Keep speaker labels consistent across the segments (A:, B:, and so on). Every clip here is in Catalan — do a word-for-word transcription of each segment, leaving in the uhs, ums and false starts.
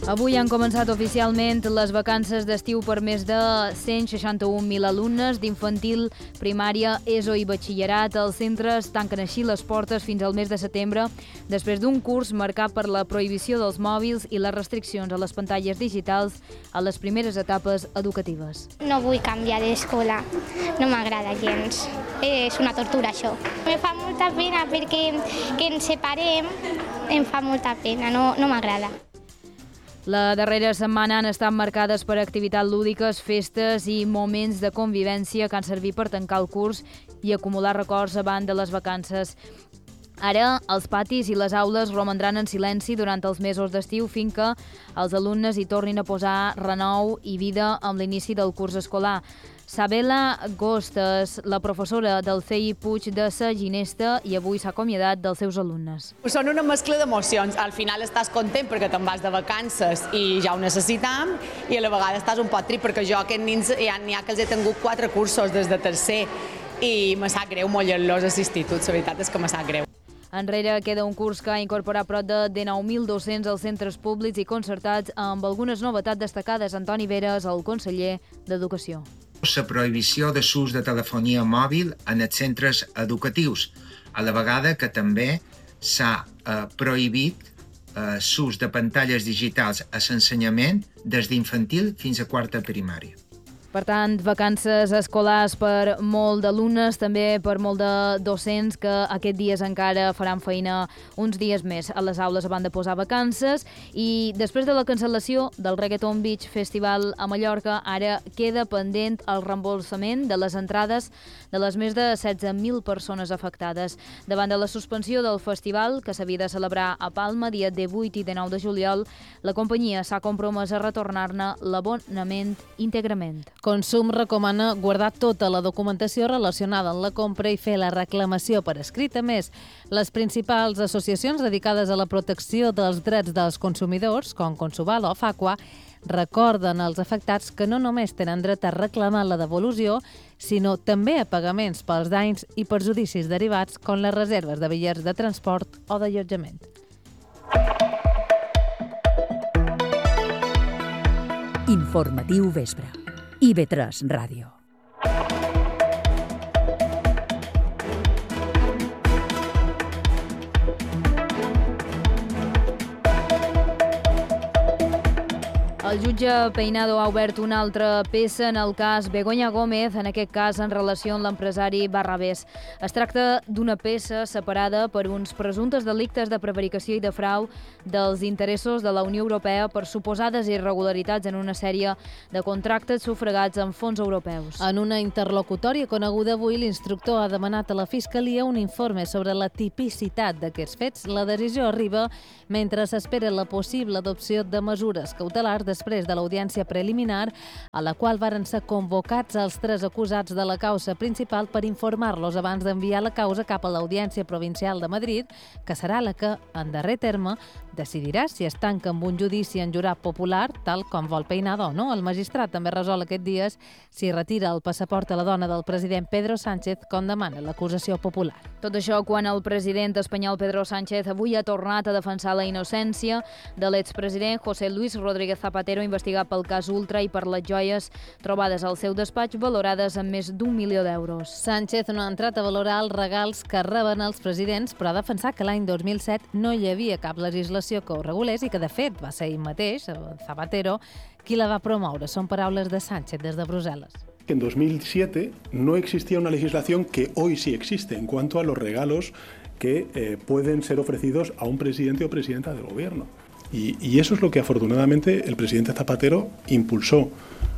A: Avui han començat oficialment les vacances d'estiu per més de cent seixanta-un mil alumnes d'infantil, primària, ESO i batxillerat. Els centres tanquen així les portes fins al mes de setembre, després d'un curs marcat per la prohibició dels mòbils i les restriccions a les pantalles digitals a les primeres etapes educatives.
B: No vull canviar d'escola, no m'agrada gens. És una tortura, això. Me fa molta pena perquè que ens separem, em fa molta pena, no, no m'agrada.
A: La darrera setmana han estat marcades per activitats lúdiques, festes i moments de convivència que han servit per tancar el curs i acumular records abans de les vacances. Ara, els patis i les aules romandran en silenci durant els mesos d'estiu fins que els alumnes hi tornin a posar renou i vida amb l'inici del curs escolar. Sabela Gostes, la professora del C I Puig de Sa Ginesta, i avui s'ha acomiadat dels seus alumnes.
C: Són una mescla d'emocions. Al final estàs content perquè te'n vas de vacances i ja ho necessitam, i a la vegada estàs un poc trist perquè jo aquests nins n'hi ha que els he tingut quatre cursos des de tercer i me sap greu mollar-los a l'institut, la veritat és que me sap greu.
A: Enrere queda un curs que ha incorporat prop de dinou mil docents als centres públics i concertats amb algunes novetats destacades. Antoni Veres, el conseller d'Educació.
D: La prohibició de l'ús de telefonia mòbil en els centres educatius, a la vegada que també s'ha eh, prohibit eh, l'ús de pantalles digitals a l'ensenyament des d'infantil fins a quarta primària.
A: Per tant, vacances escolars per molt d'alumnes, també per molt de docents que aquests dies encara faran feina uns dies més a les aules abans de posar vacances. I després de la cancel·lació del Reggaeton Beach Festival a Mallorca, ara queda pendent el reembolsament de les entrades de les més de setze mil persones afectades. Davant de la suspensió del festival, que s'havia de celebrar a Palma dia divuit i dinou de juliol, la companyia s'ha compromès a retornar-ne l'abonament íntegrament.
E: Consum recomana guardar tota la documentació relacionada amb la compra i fer la reclamació per escrit. A més, les principals associacions dedicades a la protecció dels drets dels consumidors, com Consuval o Facua, recorden als afectats que no només tenen dret a reclamar la devolució, sinó també a pagaments pels danys i perjudicis derivats, com les reserves de bitllets de transport o d'allotjament.
F: Informatiu vespre. I ve tres Ràdio.
A: El jutge Peinado ha obert una altra peça en el cas Begoña Gómez, en aquest cas en relació amb l'empresari Barrabés. Es tracta d'una peça separada per uns presumptes delictes de prevaricació i de frau dels interessos de la Unió Europea per suposades irregularitats en una sèrie de contractes sufragats amb fons europeus.
E: En una interlocutòria coneguda avui, l'instructor ha demanat a la Fiscalia un informe sobre la tipicitat d'aquests fets. La decisió arriba mentre s'espera la possible adopció de mesures cautelars després de l'audiència preliminar, a la qual varen ser convocats els tres acusats de la causa principal per informar-los abans d'enviar la causa cap a l'Audiència Provincial de Madrid, que serà la que, en darrer terme, decidirà si es tanca amb un judici en jurat popular, tal com vol Peinado o no. El magistrat també resol aquests dies si retira el passaport a la dona del president Pedro Sánchez, com demana l'acusació popular.
A: Tot això quan el president espanyol Pedro Sánchez avui ha tornat a defensar la innocència de l'expresident José Luis Rodríguez Zapatero, investigat pel cas Ultra i per les joies trobades al seu despatx valorades en més d'un milió d'euros.
E: Sánchez no ha entrat a valorar els regals que reben els presidents, però ha defensat que l'any dos mil set no hi havia cap legislació que ho regulés i que, de fet, va ser ell mateix, Zapatero, qui la va promoure. Són paraules de Sánchez des de Bruselas.
G: En dos mil siete no existía una legislación que hoy sí existe en cuanto a los regalos que eh, pueden ser ofrecidos a un presidente o presidenta del gobierno. Y, y eso es lo que afortunadamente el presidente Zapatero impulsó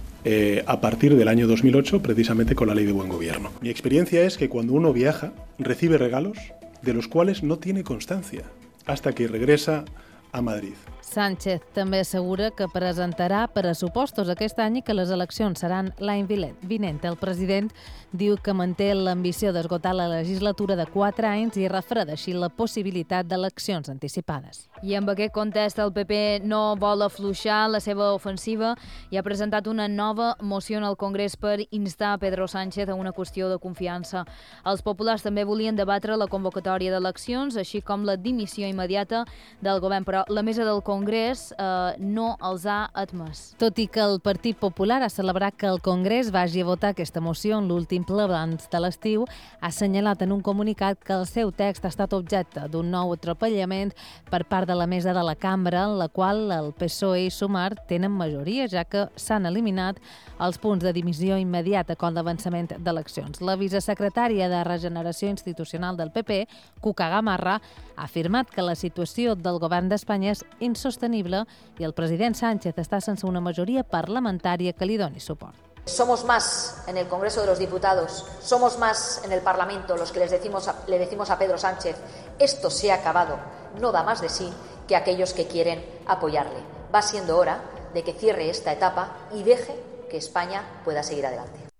G: eh, a partir del año dos mil ocho, precisamente con la Ley de Buen Gobierno. Mi experiencia es que cuando uno viaja, recibe regalos de los cuales no tiene constancia hasta que regresa a Madrid.
E: Sánchez també assegura que presentarà pressupostos aquest any i que les eleccions seran l'any vinent. El president diu que manté l'ambició d'esgotar la legislatura de quatre anys i refreda així la possibilitat d'eleccions anticipades.
A: I amb aquest context el P P no vol afluixar la seva ofensiva i ha presentat una nova moció en el Congrés per instar Pedro Sánchez a una qüestió de confiança. Els populars també volien debatre la convocatòria d'eleccions, així com la dimissió immediata del govern, però la mesa del Congrés Congrés eh, no els ha admès.
E: Tot i que el Partit Popular ha celebrat que el Congrés vagi a votar aquesta moció en l'últim ple abans de l'estiu, ha assenyalat en un comunicat que el seu text ha estat objecte d'un nou atropellament per part de la mesa de la cambra, en la qual el P S O E i Sumar tenen majoria, ja que s'han eliminat els punts de dimissió immediata con l'avançament d'eleccions. La vicesecretària de Regeneració Institucional del P P, Cuca Gamarra, ha afirmat que la situació del govern d'Espanya és insostenible i el president Sánchez està sense una majoria parlamentària que li doni suport.
H: Somos más en el Congreso de los Diputados, somos más en el Parlamento los que les decimos a, le decimos a Pedro Sánchez, esto se ha acabado, no da más de sí que aquellos que quieren apoyarle. Va siendo hora de que cierre esta etapa y deje que España pueda seguir adelante.